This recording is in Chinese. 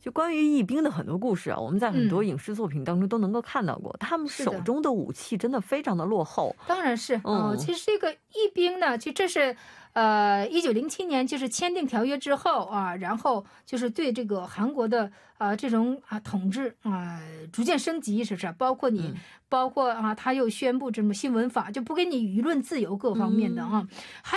就关于义兵的很多故事啊，我们在很多影视作品当中都能够看到过，他们手中的武器真的非常的落后。 当然是，其实这个义兵呢，其实这是1907年就是签订条约之后啊，然后就是对这个韩国的这种统治逐渐升级，是不是？包括他又宣布这么新闻法，就不给你舆论自由各方面的啊。